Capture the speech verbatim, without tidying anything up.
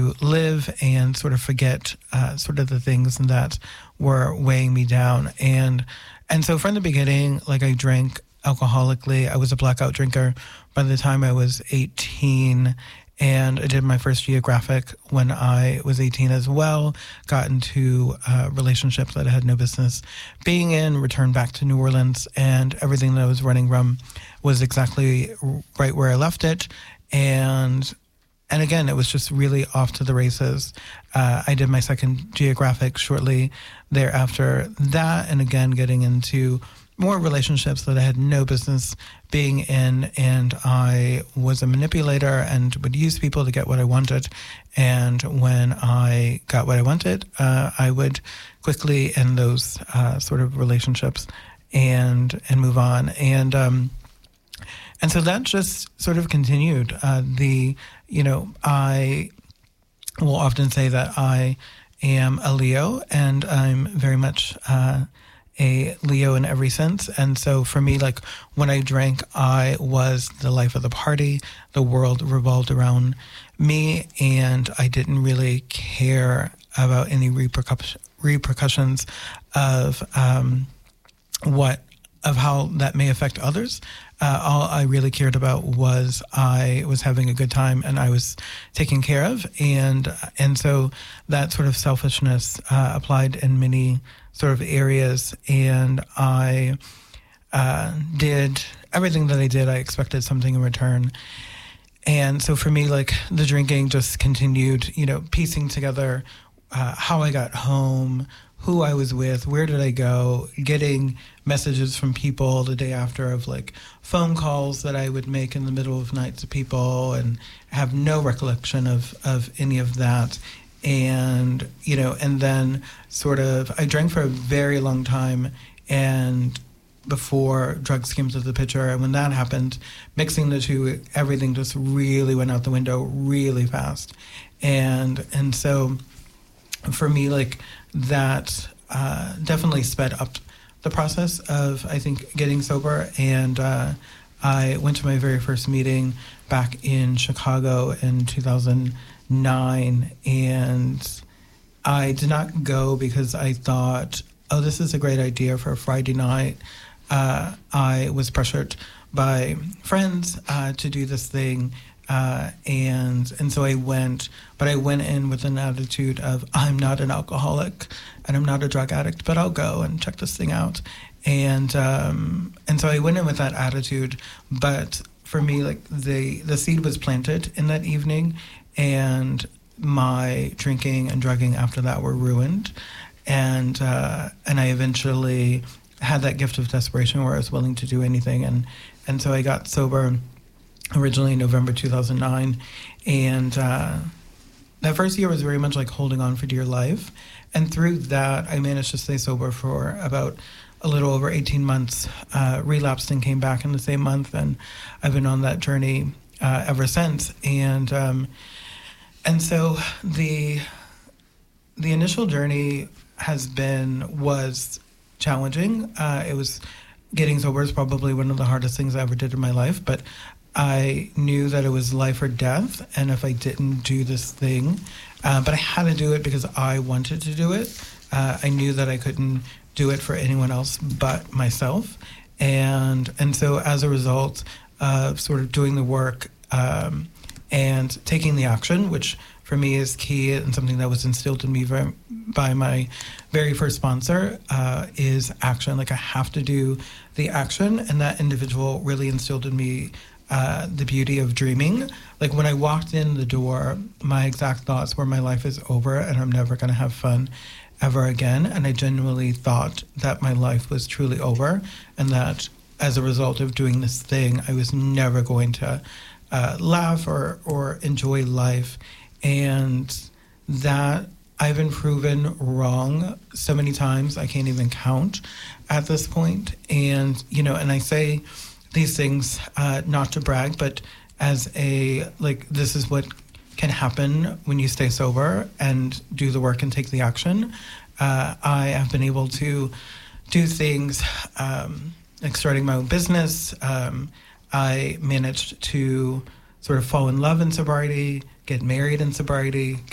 to live and sort of forget uh, sort of the things that were weighing me down. And and so from the beginning, like I drank alcoholically. I was a blackout drinker by the time I was eighteen, and I did my first geographic when I was eighteen as well, got into uh, relationships that I had no business being in, returned back to New Orleans, and everything that I was running from was exactly right where I left it. And and again, it was just really off to the races. Uh, I did my second geographic shortly thereafter that, and again, getting into more relationships that I had no business being in, and I was a manipulator and would use people to get what I wanted. And when I got what I wanted, uh, I would quickly end those uh, sort of relationships and and move on. And um, and so that just sort of continued. Uh, the you know I will often say that I am a Leo, and I'm very much Uh, a Leo in every sense. And so for me, like when I drank, I was the life of the party. The world revolved around me, and I didn't really care about any repercussions repercussions of um, what of how that may affect others. Uh, all I really cared about was I was having a good time and I was taken care of, and and so that sort of selfishness uh, applied in many sort of areas, and I uh, did everything that I did. I expected something in return. And so for me, like the drinking just continued, you know, piecing together uh, how I got home, who I was with, where did I go, getting messages from people the day after of like phone calls that I would make in the middle of night to people, and have no recollection of, of any of that. And, you know, and then sort of, I drank for a very long time, and before drugs came to the picture, and when that happened, mixing the two, everything just really went out the window really fast. And, and so for me, like that uh, definitely sped up the process of, I think, getting sober. And uh, I went to my very first meeting back in Chicago in two thousand nine, and I did not go because I thought, oh, this is a great idea for a Friday night. Uh, I was pressured by friends uh, to do this thing, uh, and and so I went, but I went in with an attitude of, I'm not an alcoholic and I'm not a drug addict, but I'll go and check this thing out. And um, and so I went in with that attitude, but for me, like the the seed was planted in that evening, and my drinking and drugging after that were ruined. And uh, and I eventually had that gift of desperation where I was willing to do anything. And, and so I got sober originally in November two thousand nine. And uh, that first year was very much like holding on for dear life. And through that, I managed to stay sober for about a little over eighteen months, uh, relapsed and came back in the same month. And I've been on that journey uh, ever since. And um, and so the the initial journey has been, was challenging. Uh, it was, getting sober is probably one of the hardest things I ever did in my life, but I knew that it was life or death. And if I didn't do this thing, uh, but I had to do it because I wanted to do it. Uh, I knew that I couldn't do it for anyone else but myself. And and so as a result of sort of doing the work um, and taking the action, which for me is key and something that was instilled in me very, by my very first sponsor, uh, is action. Like I have to do the action, and that individual really instilled in me uh, the beauty of dreaming. Like when I walked in the door, my exact thoughts were, my life is over and I'm never going to have fun ever again. And I genuinely thought that my life was truly over, and that as a result of doing this thing, I was never going to uh, laugh or, or enjoy life. And that I've been proven wrong so many times, I can't even count at this point. And, you know, and I say these things uh, not to brag, but as a, like, this is what can happen when you stay sober and do the work and take the action. Uh, I have been able to do things um, like starting my own business. Um, I managed to sort of fall in love in sobriety, get married in sobriety,